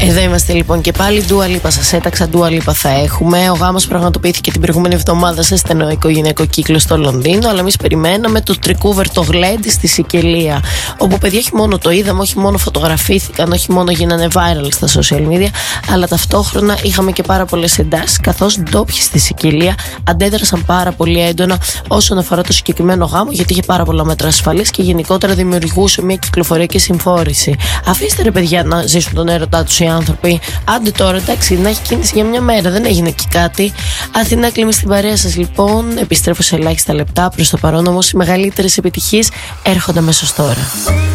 Εδώ είμαστε λοιπόν και πάλι. Dua Lipa σας έταξα, Dua Lipa θα έχουμε. Ο γάμος πραγματοποιήθηκε την προηγούμενη εβδομάδα σε στενό οικογενειακό κύκλο στο Λονδίνο. Αλλά εμείς περιμέναμε το τρικούβερ, το γλέντι στη Σικελία. Όπου παιδιά όχι μόνο το είδαμε, όχι μόνο φωτογραφήθηκαν, όχι μόνο γίνανε viral στα social media, αλλά ταυτόχρονα είχαμε και πάρα πολλές εντάσεις. Καθώς ντόπιοι στη Σικελία αντέδρασαν πάρα πολύ έντονα όσον αφορά το συγκεκριμένο γάμο, γιατί είχε πάρα πολλά μέτρα ασφαλής και γενικότερα δημιουργούσε μια κυκλοφοριακή συμφόρηση. Αφήστε ρε παιδιά να ζήσουν τον έρωτά τους οι άνθρωποι. Άντε τώρα, εντάξει, να έχει κίνηση για μια μέρα, δεν έγινε και κάτι. Αθηνά, κλείνει στην παρέα σας λοιπόν. Επιστρέφω σε ελάχιστα λεπτά. Προς το παρόν όμως οι μεγαλύτερες επιτυχίες έρχονται αμέσως τώρα.